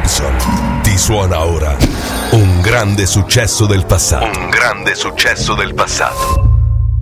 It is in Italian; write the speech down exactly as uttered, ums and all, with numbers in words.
Simpson. Ti suona ora un grande successo del passato. Un grande successo del passato.